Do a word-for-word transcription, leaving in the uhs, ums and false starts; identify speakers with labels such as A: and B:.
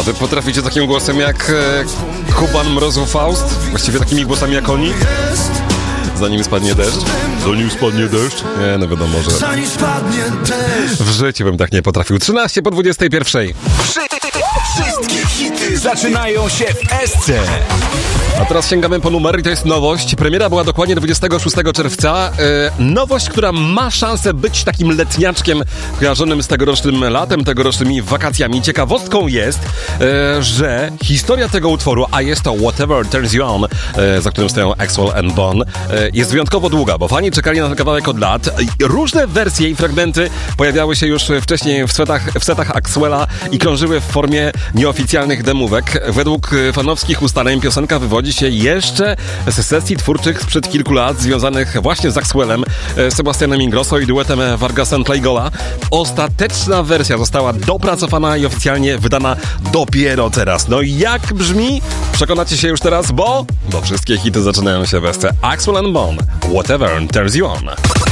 A: A wy potraficie takim głosem jak e, Kuban Mrozu Faust? Właściwie takimi głosami jak oni? Zanim spadnie deszcz? Zanim spadnie deszcz? Nie, no wiadomo, że w życiu bym tak nie potrafił. trzynaście po dwudziestej pierwszej.
B: Wszystkie hity zaczynają się w S C.
A: A teraz sięgamy po numer i to jest nowość. Premiera była dokładnie dwudziestego szóstego czerwca. E, nowość, która ma szansę być takim letniaczkiem kojarzonym z tegorocznym latem, tegorocznymi wakacjami. Ciekawostką jest, e, że historia tego utworu, a jest to Whatever Turns You On, e, za którym stoją Axwell and Bon, e, jest wyjątkowo długa, bo fani czekali na ten kawałek od lat. Różne wersje i fragmenty pojawiały się już wcześniej w setach, w setach Axwella i krążyły w formie nieoficjalnych demówek. Według fanowskich ustaleń piosenka wywodzi się jeszcze z sesji twórczych sprzed kilku lat związanych właśnie z Axwellem, Sebastianem Ingrosso i duetem Vargas and Playgola. Ostateczna wersja została dopracowana i oficjalnie wydana dopiero teraz. No i jak brzmi? Przekonacie się już teraz, bo, bo wszystkie hity zaczynają się w S C. Axwell and Bon, Whatever Turns You On.